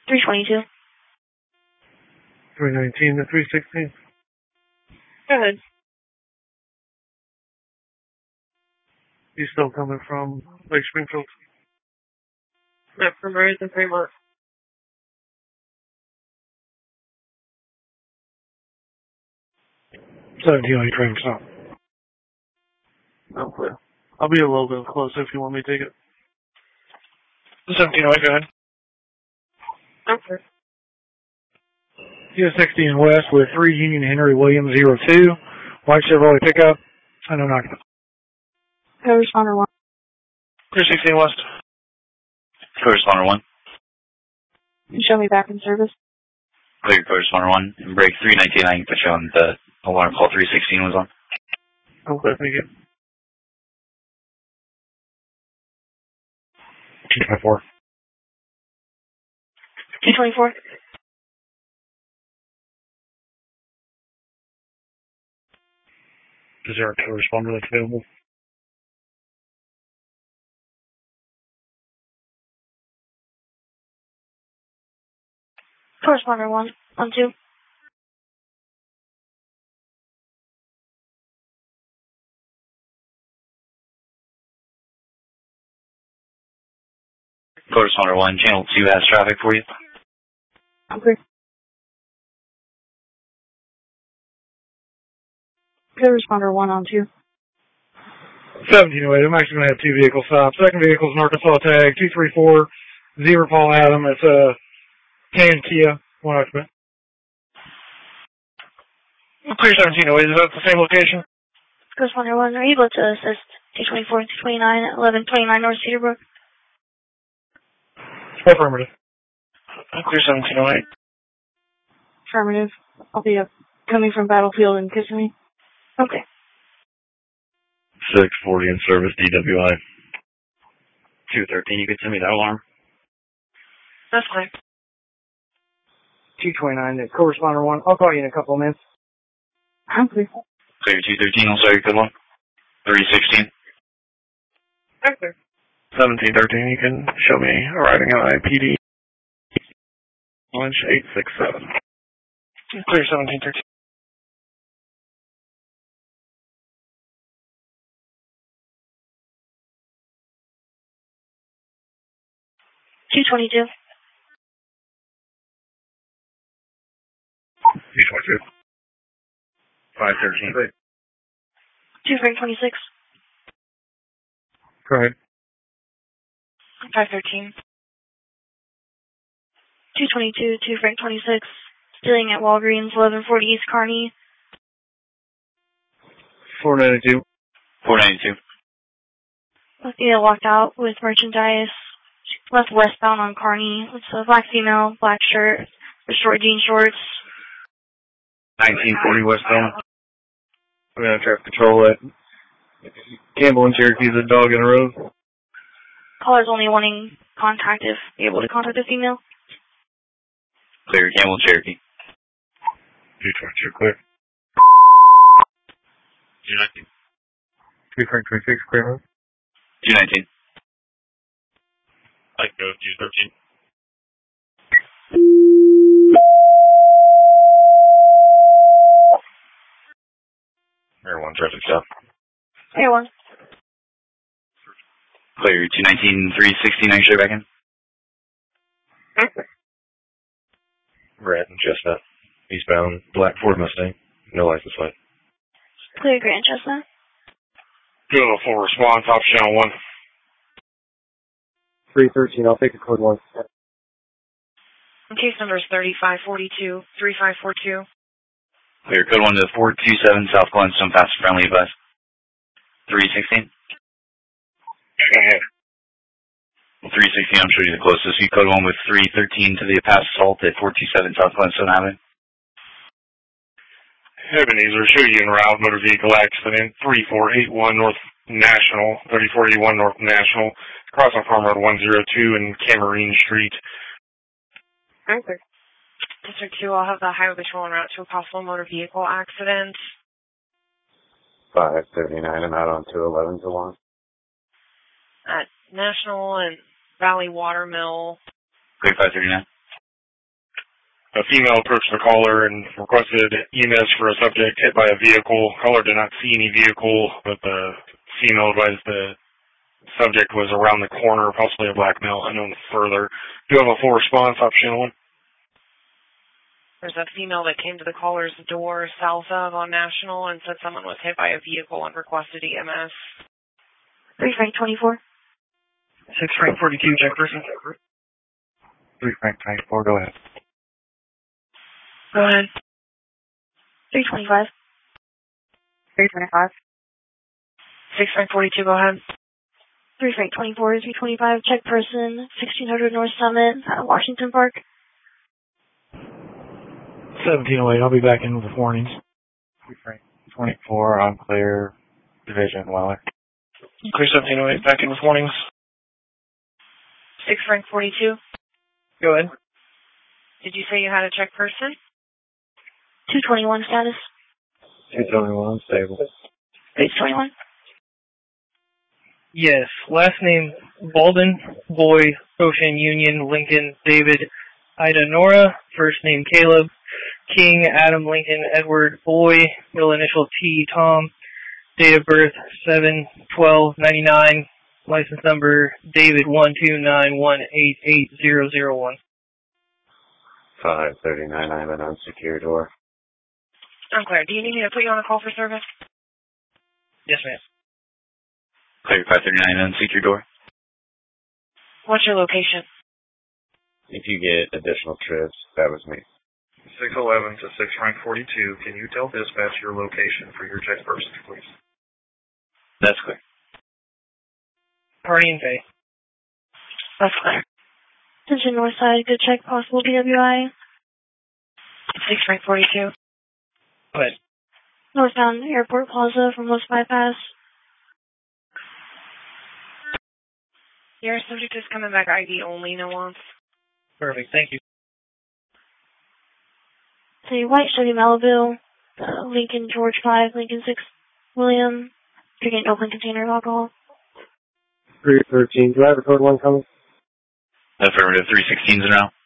322. 319 to 316. Go ahead. You still coming from Lake Springfield? No, from Rose and Fremont. 17 train stop. No clear. I'll be a little bit closer if you want me to take it. 17, go ahead. Okay. US 16 West with 3 Union Henry Williams 02. White Chevrolet pickup. I know not. Co-responder 1. 316 West. Co-responder 1. You show me back in service. Clear co-responder 1. And break 319, I can put you on the alarm call 316 was on. Okay, thank you. 224. 224. Is there a co-responder that's available? Co-responder 1. On 2. Co-responder 1, channel 2 has traffic for you. Okay. Co-responder 1 on 2. 1708. I'm actually going to have 2 vehicles stop. Second vehicle is an Arkansas tag 234 0 Paul Adam. It's a Can Kia, 1 occupant. Clear 1708. Is that the same location? Co-responder 1, are you able to assist 224, 229, 1129 North Cedarbrook? Affirmative. Clear 1708. Affirmative. I'll be coming from Battlefield in Kissimmee. Okay. 640 in service, DWI. 213, you could send me that alarm. That's fine. 229, co-responder 1. I'll call you in a couple of minutes. Okay. Clear 213, I'll start your code one. 316. Okay. 1713, you can show me arriving at IPD. Lunch 867. Clear 1713. $222. 222. 513. 2 Frank 26. Go ahead. 513. 222, 2 Frank 26. Stealing at Walgreens, 1140 East Kearney. 492. 492. Walked out with merchandise. Left westbound on Kearney. It's a black female, black shirt, short jean shorts. 1940 westbound. We're going to traffic control at Campbell and Cherokee's a dog in a road. Caller's only wanting contact if you're able to contact a female. Clear, Campbell, Cherokee. 222, clear. 219. 2 Frank 26, clear. 219. I can go 213. Air 1 traffic stop. Air 1. Clear, 219, 316, I can show back in. Okay. Grant and Chestnut. Eastbound, black Ford Mustang. No license plate. Clear, Grant Chestnut. Doing a full response, off channel 1. 313, I'll take a code 1. Case number is 3542, 3542. Clear, code 1 to 427 South Glenstone, fast friendly advice. 316. Go ahead. 316, I'm sure you're the closest. You code 1 with 313 to the past assault at 427 South Glenstone Avenue. Ebenezer, show you en route, motor vehicle accident, 3481 North National, 3481 North National, crossing Farm Road 102 and Camarine Street. Okay. District 2, I'll have the highway patrol en route to a possible motor vehicle accident. 579, I'm out on 211 to 1. At National and Valley Watermill. Clear 539. A female approached the caller and requested EMS for a subject hit by a vehicle. Caller did not see any vehicle, but the female advised the subject was around the corner, possibly a black male, unknown further. Do you have a full response, option 1? There's a female that came to the caller's door south of on National and said someone was hit by a vehicle and requested EMS. 3 Frank 24. 6 Frank 42, check person. 3 Frank 24, go ahead. Go ahead. 325. 325. 6 Frank 42, go ahead. 3 Frank 24, 325, check person, 1600 North Summit, Washington Park. 1708, I'll be back in with warnings. 3 Frank 24, on clear, division, Weller. Clear 1708, back in with warnings. 6 Frank 42. Go ahead. Did you say you had a check person? 221 status. 221, stable. 821. Yes, last name Balden, Boy, Ocean, Union, Lincoln, David, Ida, Nora. First name Caleb, King, Adam, Lincoln, Edward, Boy, middle initial T, Tom. Date of birth 7/12/99. License number David 129188001. 539, I have an unsecured door. Unclear. Do you need me to put you on a call for service? Yes, ma'am. Clear 539, unseat your door. What's your location? If you get additional trips, that was me. 611 to 6 Frank 42, can you tell dispatch your location for your check person, please? That's clear. Party and pay. That's clear. Attention North Side, good check, possible PWI. 6 Frank 42. Go ahead. Northbound Airport Plaza from West Bypass. Your subject is coming back ID only, no wants. Perfect, thank you. Say White Chevy Malibu, Lincoln George 5, Lincoln 6 William, drinking open container of alcohol. 313, do I record one coming? Affirmative, 316 now.